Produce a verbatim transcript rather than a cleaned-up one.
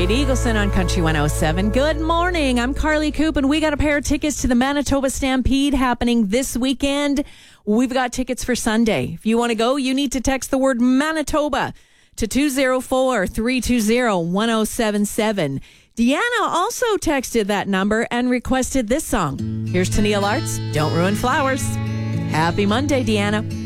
Kate Eagleson on Country one oh seven. Good morning. I'm Carly Coop, and we got a pair of tickets to the Manitoba Stampede happening this weekend. We've got tickets for Sunday. If you want to go, you need to text the word Manitoba to two oh four, three two oh, one oh seven seven. Deanna also texted that number and requested this song. Here's Tennille Arts, Don't Ruin Flowers. Happy Monday, Deanna.